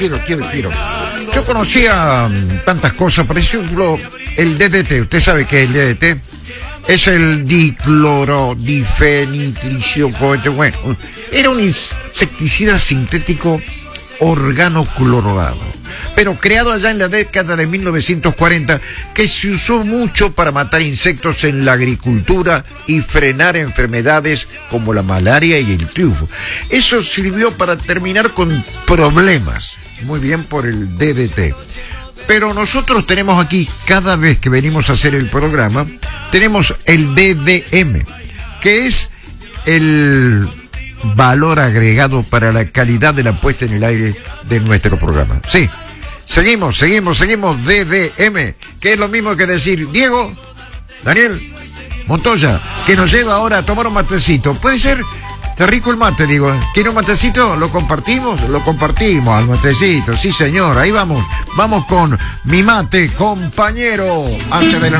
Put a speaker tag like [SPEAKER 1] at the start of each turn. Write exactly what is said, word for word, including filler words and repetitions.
[SPEAKER 1] Quiero, quiero, quiero. Yo conocía um, tantas cosas, por ejemplo, el D D T. ¿Usted sabe qué es el D D T? Es el diclorodifenitriciocoete. Bueno, era un insecticida sintético organoclorado, pero creado allá en la década de mil novecientos cuarenta, que se usó mucho para matar insectos en la agricultura y frenar enfermedades como la malaria y el tifo. Eso sirvió para terminar con problemas. Muy bien por el D D T. Pero nosotros tenemos aquí, cada vez que venimos a hacer el programa, tenemos el D D M, que es el valor agregado para la calidad de la puesta en el aire de nuestro programa. Sí, seguimos, seguimos, seguimos, D D M, que es lo mismo que decir, Diego, Daniel, Montoya, que nos lleva ahora a tomar un matecito. ¿Puede ser? Está rico el mate, digo. ¿Quiere un matecito? ¿Lo compartimos? Lo compartimos al matecito, sí señor, ahí vamos. Vamos con mi mate, compañero, antes de las